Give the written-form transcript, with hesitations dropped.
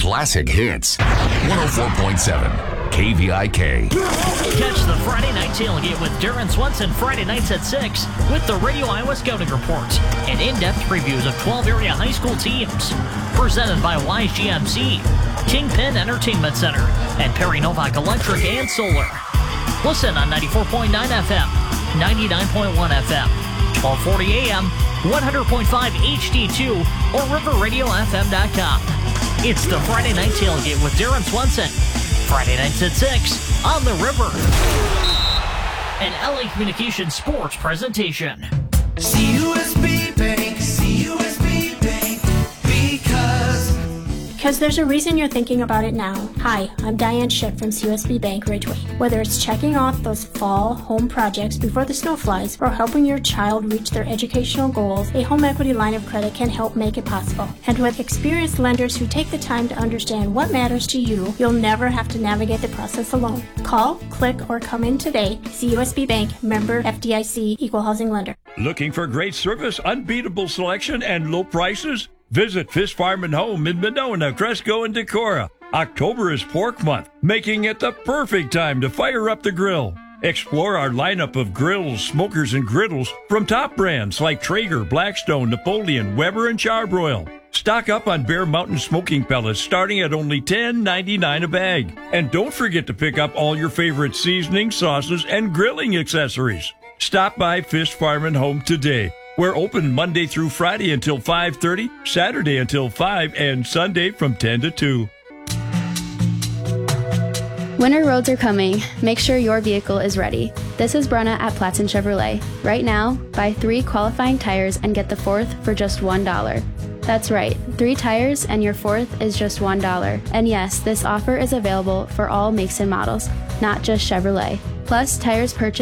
classic hits. 104.7 KVIK. Catch the Friday Night Tailgate with Darren Swenson Friday nights at 6 with the Radio Iowa Scouting Report and in-depth reviews of 12 area high school teams. Presented by Wise GMC, Kingpin Entertainment Center, and Perry Novak Electric and Solar. Listen on 94.9 FM, 99.1 FM, 1240 AM, 100.5 HD2, or riverradiofm.com. It's the Friday Night Tailgate with Darren Swenson. Friday nights at 6 on the River. An LA Communications Sports presentation. CUSB Bank, CUSB Bank, because there's a reason you're thinking about it now. Hi, I'm Diane Schiff from CUSB Bank Ridgeway. Whether it's checking off those fall home projects before the snow flies or helping your child reach their educational goals, a home equity line of credit can help make it possible. And with experienced lenders who take the time to understand what matters to you, you'll never have to navigate the process alone. Call, click, or come in today. CUSB Bank, member FDIC, equal housing lender. Looking for great service, unbeatable selection, and low prices? Visit Fish Farm and Home in Monona, Cresco, and Decorah. October is pork month, making it the perfect time to fire up the grill. Explore our lineup of grills, smokers, and griddles from top brands like Traeger, Blackstone, Napoleon, Weber, and Charbroil. Stock up on Bear Mountain smoking pellets starting at only $10.99 a bag. And don't forget to pick up all your favorite seasonings, sauces, and grilling accessories. Stop by Fish Farm and Home today. We're open Monday through Friday until 5:30, Saturday until 5, and Sunday from 10 to 2. Winter roads are coming. Make sure your vehicle is ready. This is Brenna at Platson Chevrolet. Right now, buy 3 qualifying tires and get the 4th for just $1. That's right, 3 tires and your 4th is just $1. And yes, this offer is available for all makes and models, not just Chevrolet. Plus, tires purchased